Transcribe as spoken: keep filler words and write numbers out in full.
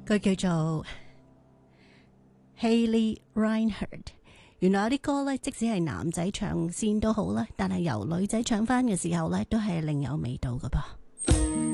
佢叫做 Haley Reinhard。原來有啲歌咧，即使係男仔唱先都好啦，但係由女仔唱翻嘅時候咧，都係另有味道㗎噃。